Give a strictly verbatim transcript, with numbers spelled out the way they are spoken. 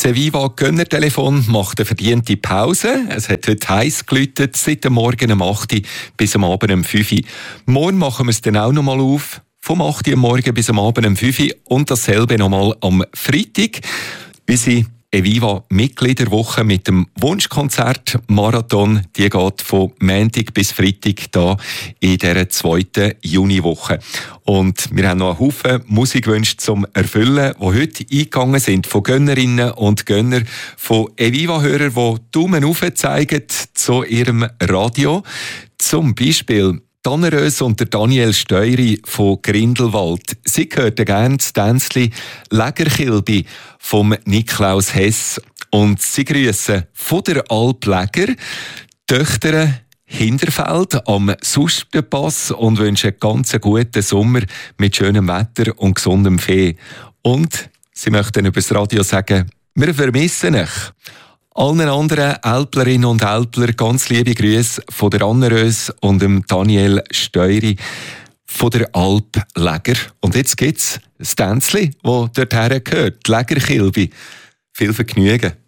Das Eviva Gönnertelefon macht eine verdiente Pause. Es hat heute heiß geläutet, seit dem Morgen um acht Uhr bis am Abend um fünf Uhr. Morgen machen wir es dann auch noch mal auf, vom acht Uhr am Morgen bis am Abend um fünf Uhr und dasselbe noch mal am Freitag. Unsere Eviva-Mitgliederwoche mit dem Wunschkonzert Marathon, die geht von Montag bis Freitag da in dieser zweiten Juniwoche. Und wir haben noch einen Haufen Musikwünsche zum Erfüllen, die heute eingegangen sind von Gönnerinnen und Gönnern, von Eviva-Hörern, die Daumen hoch zeigen zu ihrem Radio. Zum Beispiel Anna Rös und der Daniel Steury von Grindelwald. Sie hörten gerne das Tänzli «Lägerkilbi» vom Niklaus Hess. Und sie grüssen von der Alp Läger Töchter Hinterfeld am Sustenpass und wünschen einen ganz guten Sommer mit schönem Wetter und gesundem Vieh. Und sie möchten über das Radio sagen, wir vermissen euch. Allen anderen Älplerinnen und Älpler ganz liebe Grüße von der Anna Rös und dem Daniel Steury von der Alp Läger. Und jetzt gibt's das Tänzli, das dorthin gehört, die Lägerkilbi. Viel Vergnügen.